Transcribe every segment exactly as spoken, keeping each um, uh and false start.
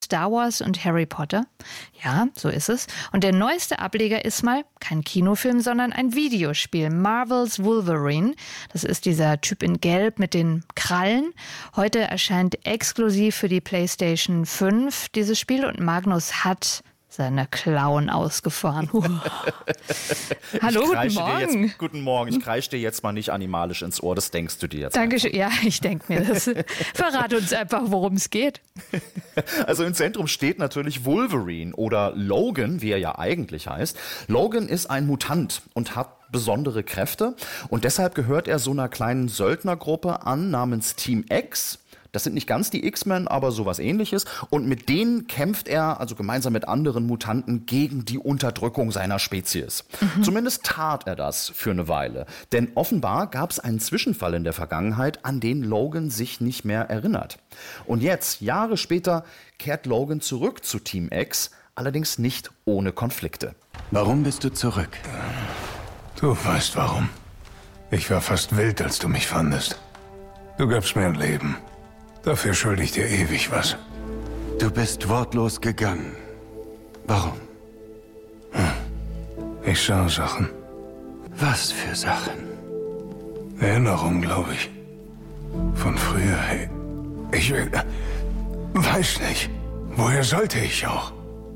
Star Wars und Harry Potter? Ja, so ist es. Und der neueste Ableger ist mal kein Kinofilm, sondern ein Videospiel. Marvel's Wolverine. Das ist dieser Typ in Gelb mit den Krallen. Heute erscheint exklusiv für die PlayStation fünf dieses Spiel und Magnus hat seine Klauen ausgefahren. Hallo, guten Morgen. Jetzt, guten Morgen. Ich kreische dir jetzt mal nicht animalisch ins Ohr, das denkst du dir jetzt. Dankeschön. Ja, ich denke mir das. Verrate uns einfach, worum es geht. Also im Zentrum steht natürlich Wolverine oder Logan, wie er ja eigentlich heißt. Logan ist ein Mutant und hat besondere Kräfte und deshalb gehört er so einer kleinen Söldnergruppe an namens Team X. Das sind nicht ganz die X-Men, aber sowas Ähnliches. Und mit denen kämpft er, also gemeinsam mit anderen Mutanten, gegen die Unterdrückung seiner Spezies. Mhm. Zumindest tat er das für eine Weile. Denn offenbar gab es einen Zwischenfall in der Vergangenheit, an den Logan sich nicht mehr erinnert. Und jetzt, Jahre später, kehrt Logan zurück zu Team X, allerdings nicht ohne Konflikte. Warum bist du zurück? Du weißt warum. Ich war fast wild, als du mich fandest. Du gabst mir ein Leben. Dafür schulde ich dir ewig was. Du bist wortlos gegangen. Warum? Hm. Ich schaue Sachen. Was für Sachen? Erinnerungen, glaube ich. Von früher, hey. Ich will... Weiß nicht. Woher sollte ich auch?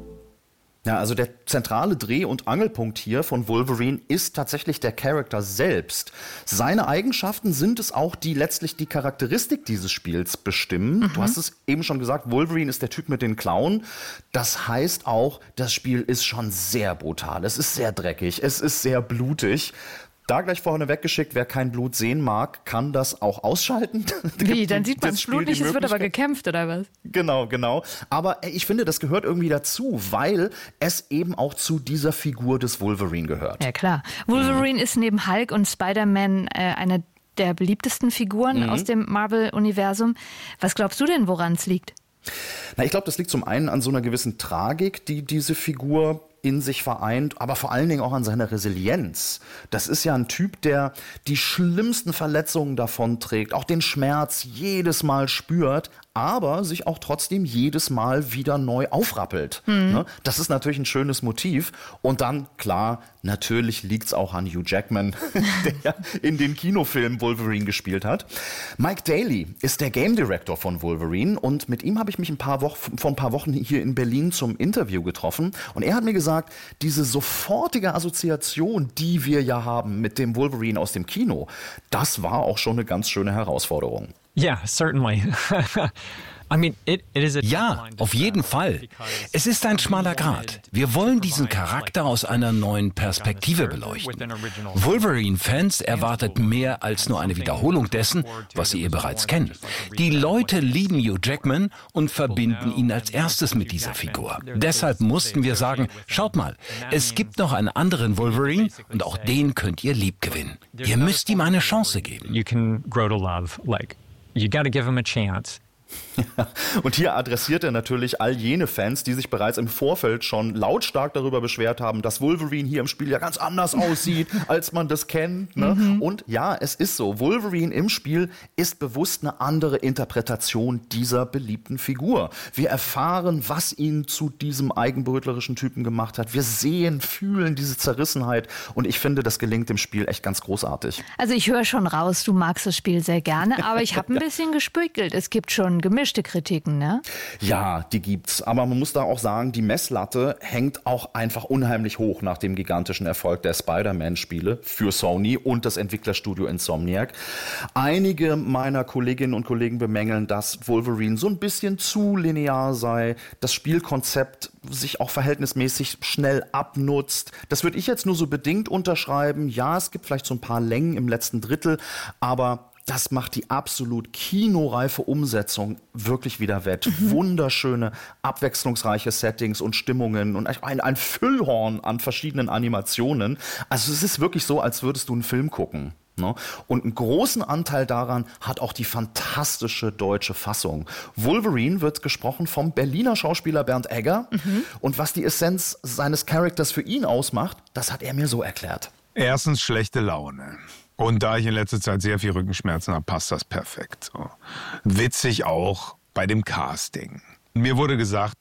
Ja, also der zentrale Dreh- und Angelpunkt hier von Wolverine ist tatsächlich der Charakter selbst. Seine Eigenschaften sind es auch, die letztlich die Charakteristik dieses Spiels bestimmen. Mhm. Du hast es eben schon gesagt, Wolverine ist der Typ mit den Klauen. Das heißt auch, das Spiel ist schon sehr brutal. Es ist sehr dreckig, es ist sehr blutig. Da gleich vorne weggeschickt, wer kein Blut sehen mag, kann das auch ausschalten. Wie, dann sieht man das Blut nicht, es wird aber gekämpft, oder was? Genau, genau. Aber ich finde, das gehört irgendwie dazu, weil es eben auch zu dieser Figur des Wolverine gehört. Ja, klar. Wolverine mhm. ist neben Hulk und Spider-Man äh, eine der beliebtesten Figuren mhm. aus dem Marvel-Universum. Was glaubst du denn, woran es liegt? Na, ich glaube, das liegt zum einen an so einer gewissen Tragik, die diese Figur in sich vereint, aber vor allen Dingen auch an seiner Resilienz. Das ist ja ein Typ, der die schlimmsten Verletzungen davonträgt, auch den Schmerz jedes Mal spürt, aber sich auch trotzdem jedes Mal wieder neu aufrappelt. Mhm. Das ist natürlich ein schönes Motiv. Und dann, klar, natürlich liegt es auch an Hugh Jackman, der in den Kinofilmen Wolverine gespielt hat. Mike Daly ist der Game Director von Wolverine und mit ihm habe ich mich ein paar Wochen, vor ein paar Wochen hier in Berlin zum Interview getroffen. Und er hat mir gesagt, diese sofortige Assoziation, die wir ja haben mit dem Wolverine aus dem Kino, das war auch schon eine ganz schöne Herausforderung. Yeah, certainly. I mean, it, it is a ja, auf jeden Fall. Es ist ein schmaler Grat. Wir wollen diesen Charakter aus einer neuen Perspektive beleuchten. Wolverine-Fans erwartet mehr als nur eine Wiederholung dessen, was sie ihr bereits kennen. Die Leute lieben Hugh Jackman und verbinden ihn als erstes mit dieser Figur. Deshalb mussten wir sagen, schaut mal, es gibt noch einen anderen Wolverine und auch den könnt ihr lieb gewinnen. Ihr müsst ihm eine Chance geben. You can grow to love, like, you gotta give him a chance. Und hier adressiert er natürlich all jene Fans, die sich bereits im Vorfeld schon lautstark darüber beschwert haben, dass Wolverine hier im Spiel ja ganz anders aussieht, als man das kennt. Ne? Mhm. Und ja, es ist so, Wolverine im Spiel ist bewusst eine andere Interpretation dieser beliebten Figur. Wir erfahren, was ihn zu diesem eigenbrötlerischen Typen gemacht hat. Wir sehen, fühlen diese Zerrissenheit und ich finde, das gelingt im Spiel echt ganz großartig. Also ich höre schon raus, du magst das Spiel sehr gerne, aber ich habe ein bisschen gespökelt. Es gibt schon gemischte Kritiken, ne? Ja, die gibt's. Aber man muss da auch sagen, die Messlatte hängt auch einfach unheimlich hoch nach dem gigantischen Erfolg der Spider-Man-Spiele für Sony und das Entwicklerstudio Insomniac. Einige meiner Kolleginnen und Kollegen bemängeln, dass Wolverine so ein bisschen zu linear sei, das Spielkonzept sich auch verhältnismäßig schnell abnutzt. Das würde ich jetzt nur so bedingt unterschreiben. Ja, es gibt vielleicht so ein paar Längen im letzten Drittel, aber das macht die absolut kinoreife Umsetzung wirklich wieder wett. Mhm. Wunderschöne, abwechslungsreiche Settings und Stimmungen und ein, ein Füllhorn an verschiedenen Animationen. Also es ist wirklich so, als würdest du einen Film gucken. Ne? Und einen großen Anteil daran hat auch die fantastische deutsche Fassung. Wolverine wird gesprochen vom Berliner Schauspieler Bernd Egger. Mhm. Und was die Essenz seines Charakters für ihn ausmacht, das hat er mir so erklärt. Erstens schlechte Laune. Und da ich in letzter Zeit sehr viel Rückenschmerzen habe, passt das perfekt. So. Witzig auch bei dem Casting. Mir wurde gesagt,